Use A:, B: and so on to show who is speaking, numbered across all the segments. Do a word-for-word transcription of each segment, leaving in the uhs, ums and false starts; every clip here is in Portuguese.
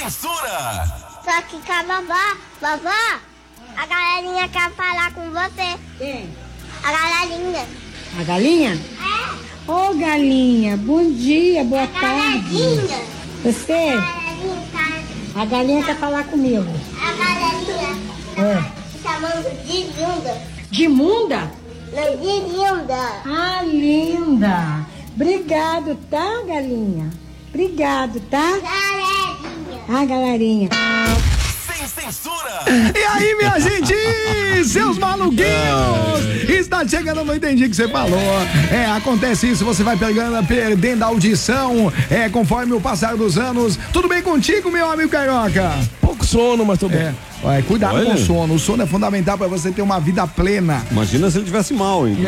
A: censura.
B: Só que com a vovó, vovó, a galerinha quer falar com você.
C: Quem?
B: A galerinha.
C: A galinha?
B: É.
C: Ô, oh, galinha, bom dia, boa
B: A
C: tarde.
B: galerinha.
C: Você?
B: A galerinha tá...
C: A galinha quer falar comigo.
B: A galerinha
C: É.
B: tá chamando de linda.
C: De munda?
B: Não, de linda.
C: Ah, linda. Obrigado, tá, galinha? Obrigado, tá?
B: Galerinha.
C: Ah, galerinha.
A: Sem censura.
D: E aí, minha gente, seus maluquinhos, está chegando, eu não entendi o que você falou. É, acontece isso, você vai pegando, perdendo a audição, é, conforme o passar dos anos. Tudo bem contigo, meu amigo Carioca?
E: Pouco sono, mas tô bem.
D: É, olha, cuidado
E: Olha.
D: com o sono, o sono é fundamental para você ter uma vida plena.
E: Imagina se ele tivesse mal, hein?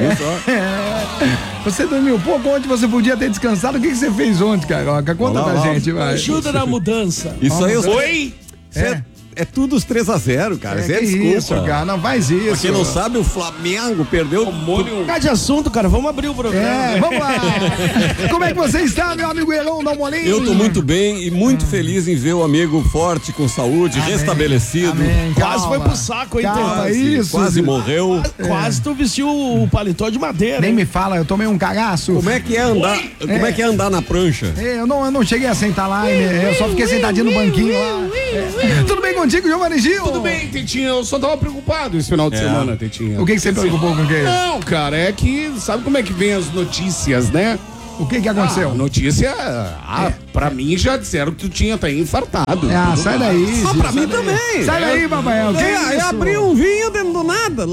D: É. Você dormiu pouco ontem, você podia ter descansado. O que, que você fez ontem, Carioca? Conta
E: Olá,
D: pra
E: lá.
D: gente, vai.
F: Ajuda na mudança.
E: Isso aí,
F: Oi?
E: É. é tudo os três a zero, cara.
D: É,
E: Isso é
D: que
E: desculpa.
D: isso, cara, não faz isso.
E: Pra quem não sabe, o Flamengo perdeu o molho.
F: Ficar de assunto, cara. Vamos abrir o programa.
D: É, vamos lá. Como é que você está, meu amigo Elon? Dá uma olhinha.
E: Eu tô muito bem e muito feliz em ver o amigo forte, com saúde,
D: Amém.
E: restabelecido.
D: Amém.
F: Quase
D: Calma.
F: foi pro saco, hein,
D: Calma,
F: Terra?
D: isso.
E: Quase morreu.
F: Quase tu vestiu o paletó de madeira.
D: Nem
F: hein?
D: me fala, eu tomei um cagaço.
E: Como é que é andar? Como é que é andar na prancha?
D: É, Eu não, eu não cheguei a sentar lá, eu só fiquei sentadinho no banquinho lá. É. Tudo bem contigo, Giovanni Gil?
G: Tudo bem, Tetinha, eu só tava preocupado esse final de
E: É.
G: semana, Tetinha.
D: O que, que você preocupou com o quê?
G: Não, cara, é que sabe como é que vem as notícias, né?
D: O que que aconteceu?
G: Ah, notícia, ah, pra mim já disseram que tu tinha até infartado.
D: Ah,
G: Tudo
D: sai
G: mais.
D: daí.
E: Ah,
D: Gil,
E: pra
D: sai
E: mim
D: daí.
E: também.
D: Sai daí, Papael. Que
E: É, aí
D: isso?
E: abriu um vinho dentro do nada.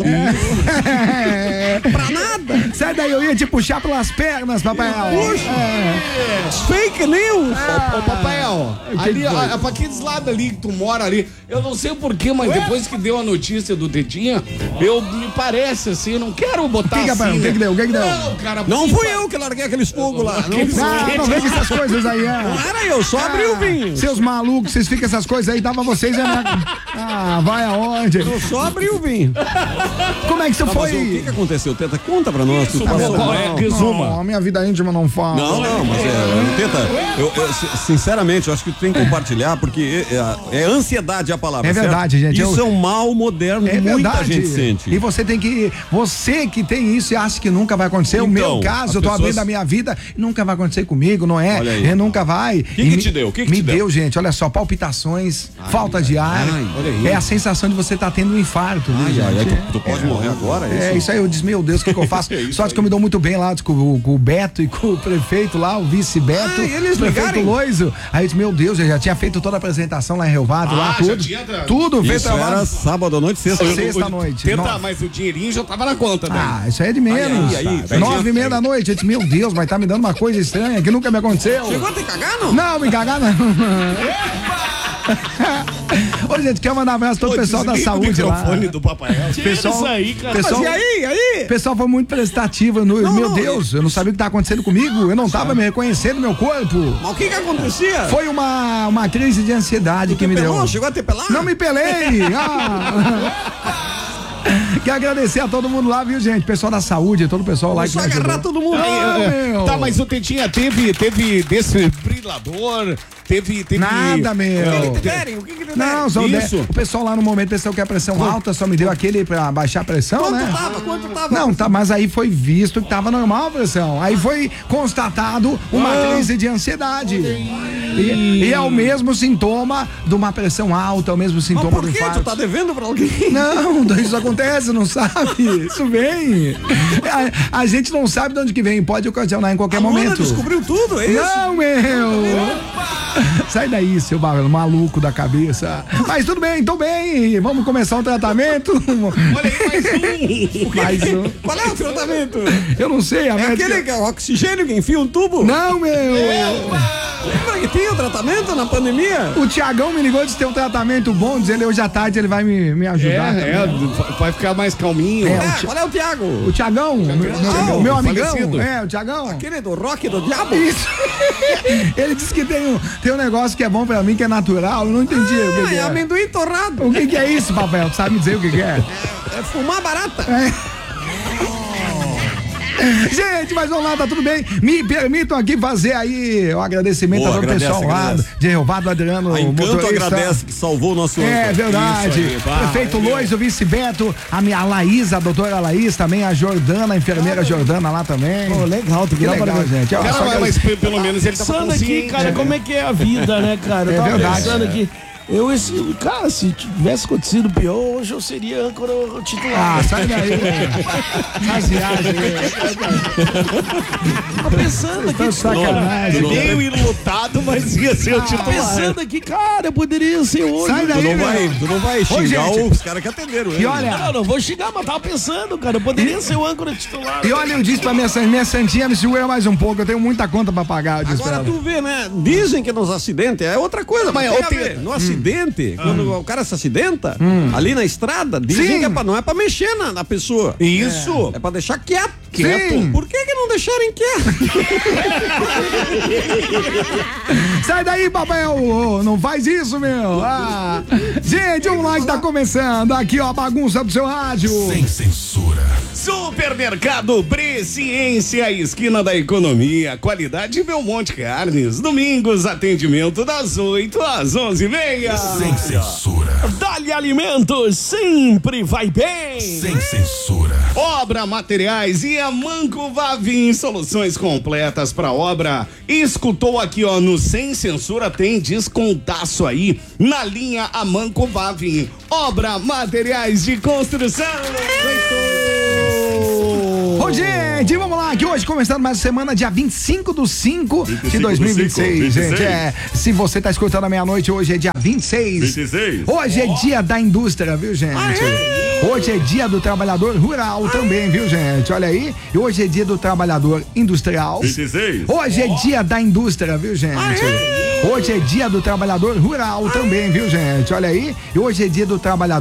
D: É.
E: Pra nada.
D: Sai daí, eu ia te puxar pelas pernas, Papael.
E: Puxa.
D: É.
E: Fake news.
G: Ô, ô Papael,
D: que
G: ali,
D: foi?
G: a, a, pra aqueles lados ali que tu mora ali, eu não sei porquê, mas depois que deu a notícia do Tetinha, eu me parece assim, eu não quero botar
D: Que que,
G: assim.
D: Papael? O que
G: né?
D: que deu? O que que deu?
G: Não, cara,
E: Não
G: porque-
E: fui eu que larguei aqueles fogos lá. Não,
G: Aqueles-
D: Ah, não vem com essas coisas aí, é.
E: não era eu, só abri o vinho.
D: Seus malucos, vocês ficam essas coisas aí, dava vocês. É minha... Ah, vai aonde?
E: Eu só abri o vinho.
D: Como é que você
E: Tá, mas
D: foi?
E: o que, que aconteceu? Tenta, conta pra nós. Tu
G: Isso,
E: passou
G: Papael,
E: mal.
G: é, resuma.
D: Não, a minha vida íntima não fala.
E: Não, não, mas é, tenta. Eu, eu, si- sinceramente, eu acho que tu tem que compartilhar, porque é, é ansiedade a palavra.
D: É
E: certo?
D: verdade, gente,
E: Isso
D: eu-
E: é um mal moderno,
D: É
E: muita
D: verdade.
E: gente sente.
D: E você tem que. Você que tem isso e acha que nunca vai acontecer. o
E: Então,
D: meu caso,
E: as
D: eu tô
E: pessoas-
D: abrindo a minha vida, nunca vai acontecer comigo, não é?
E: Olha aí.
D: É, nunca vai. O
E: que que te deu? O que que
D: me
E: te deu?
D: deu, gente, olha só, palpitações, falta de ar.
E: ai, olha aí.
D: É a sensação de você estar tá tendo um infarto.
E: Ai,
D: viu,
E: ai, ai,
D: gente?
E: tu, tu pode morrer agora, é
D: É,
E: isso?
D: isso aí, eu disse, meu Deus, o que, que eu faço?
E: É isso
D: Sorte
E: aí.
D: que eu me dou muito bem lá com, com o Beto e com o prefeito lá, o vice-Beto,
E: Ah, e eles
D: o prefeito
E: ligarem?
D: Loiso. Aí eu disse, meu Deus, eu já tinha feito toda a apresentação lá em Rio Vado, lá,
G: Ah, já
D: tudo.
G: tinha, tra-
D: Tudo feito
E: Isso
D: lá.
E: era sábado à noite, sexta.
D: Eu- Sexta-noite.
G: Tenta,
D: Nossa.
G: mas o dinheirinho já tava na conta, né?
D: Ah, isso aí é de menos.
E: Aí, aí, aí.
D: Nove e meia da noite. Eu disse, meu Deus, mas tá me dando uma coisa estranha que nunca me aconteceu.
E: Chegou a te cagar, não?
D: Não, me cagar não. Ô, gente, quer mandar um abraço para todo o pessoal da
G: desliga o
D: saúde lá.
G: microfone do Papael.
D: Pessoal,
F: isso aí, cara.
D: pessoal,
E: Mas e aí, aí?
D: o pessoal foi muito prestativo. No,
E: Não,
D: meu
E: não,
D: Deus, eu não sabia o que tá acontecendo comigo. Eu não tava me reconhecendo no meu corpo.
E: Mas o que que acontecia?
D: Foi uma, uma crise de ansiedade que me
E: Pelou?
D: deu.
E: Chegou a te pelar?
D: Não me pelei! Ah. Quero agradecer a todo mundo lá, viu, gente? Pessoal da saúde, todo o pessoal lá que
E: Só
D: me
E: agarrar
D: ajudou.
E: todo mundo.
D: Ah, meu.
G: Tá, mas o Tetinha teve, teve desfibrilador, teve, teve...
D: Nada, meu.
E: O que que te derem? O que que te derem?
D: Não, só
G: Isso.
D: de- o pessoal lá no momento pensou que a pressão alta só me deu aquele pra baixar a pressão,
E: Quanto
D: né?
E: tava? Quanto tava?
D: Não, tá, mas aí foi visto que tava normal a pressão. Aí foi constatado uma
E: Ah.
D: crise de ansiedade. E, e é o mesmo sintoma de uma pressão alta, é o mesmo
E: Mas
D: sintoma
E: por
D: do
E: que?
D: infarto.
E: Tu tá devendo pra alguém?
D: Não, isso acontece, não sabe? Isso vem. A, a gente não sabe de onde que vem, pode ocasionar em qualquer
E: A Luna
D: momento.
E: descobriu tudo, é isso?
D: Não, meu! Sai daí, seu barulho, maluco da cabeça. Mas tudo bem, tô bem. Vamos começar um tratamento.
G: Olha aí, mais um.
D: Mais um.
E: Qual é o tratamento?
D: Eu não sei, a
E: É
D: médica...
E: aquele que é o oxigênio que enfia um tubo?
D: Não, meu!
E: Lembra que tinha o tratamento na pandemia?
D: O Tiagão me ligou, disse que tem um tratamento bom, diz ele hoje à tarde ele vai me, me ajudar.
G: É,
D: também.
G: é, vai ficar mais calminho.
D: É,
E: É,
D: o Ti-
E: qual é o Thiago?
D: O Tiagão, meu, meu,
E: Ah,
D: meu
E: o
D: amigão,
G: falecido.
D: é, o Tiagão.
E: Aquele do rock do diabo?
D: Isso. Ele disse que tem um, tem um negócio que é bom pra mim, que é natural. Eu não entendi o que,
E: Ah,
D: que
E: é
D: é.
E: amendoim torrado.
D: O que, que é isso, Papael? Tu sabe me dizer o que, que é?
E: É fumar barata.
D: Gente, mas vamos lá, tá tudo bem. Me permitam aqui fazer aí o um agradecimento
E: Boa,
D: ao
E: agradece,
D: pessoal lá
E: agradece.
D: de Rio Adriano.
E: A Encanto
D: motorista.
E: agradece que salvou o nosso
D: É
E: âncora.
D: verdade.
G: Isso aí, vai.
D: Prefeito Lois, o vice Beto, a minha a Laís, a doutora Laís também, a Jordana, a enfermeira Jordana lá também.
F: Pô, legal, tu
D: Que legal, gente. Ó,
G: Cara,
D: só
G: mas,
D: que-
G: mas pe- pelo menos ele tava
F: Pensando aqui,
G: consciente.
F: cara, como é que é a vida, né, cara? Eu
D: É
F: tava
D: verdade.
F: pensando aqui. Eu, esse, cara, se tivesse acontecido pior, hoje eu seria âncora titular.
D: Ah, sai daí. Faz viagem.
F: Tô pensando aqui,
D: Tá sacanagem.
G: Meio enlutado, mas ia ser o
F: tô
G: titular.
F: pensando aqui, cara, eu poderia ser hoje.
D: Sai
E: Tu
D: daí,
E: não
D: meu.
E: vai, tu não vai xingar
D: gente.
E: os caras que atenderam ele.
D: E olha,
F: Não, não vou xingar, mas tava pensando, cara, eu poderia ser o âncora titular.
D: e olha, eu disse pra minha, san- minha santinha, me segura mais um pouco, eu tenho muita conta pra pagar, eu disse pra
E: Agora
D: ela.
E: tu vê, né? Dizem que nos acidentes é outra coisa, mas
G: Mas,
E: tem
G: ô,
E: a ver.
G: Teta.
E: No acidente, quando o cara se acidenta, ali na estrada, dizem
D: Sim.
E: que é pra, não é pra mexer na, na pessoa.
G: Isso.
E: É pra deixar quieto.
D: Sim.
E: Por que que não deixarem quieto?
D: Sai daí, Babel! Ô, não faz isso, meu! Ah. Gente, vamos lá que tá começando aqui, ó, a bagunça do seu rádio.
A: Sem censura.
G: Supermercado Presciência, esquina da economia, qualidade Belmonte Carnes. Domingos, atendimento das oito às onze e meia.
A: Sem censura.
F: Dali Alimentos sempre vai bem.
A: Sem censura.
G: Obra, materiais e a Manco Vavim, soluções completas para obra. Escutou aqui, ó, no Sem Censura tem descontaço aí na linha Amanco Vavim. Obra, materiais de construção.
D: Ô, gente, vamos lá, que hoje começando mais uma semana, dia vinte e cinco do cinco de dois mil e vinte e seis, gente. É, se você tá escutando à meia-noite, hoje é dia vinte e seis. Hoje é dia da indústria, viu, gente? Hoje é dia do trabalhador rural também, viu, gente? Olha aí. E hoje é dia do trabalhador industrial. Hoje é dia da indústria, viu, gente? Hoje é dia do trabalhador rural também, viu, gente? Olha aí. E hoje é dia do trabalhador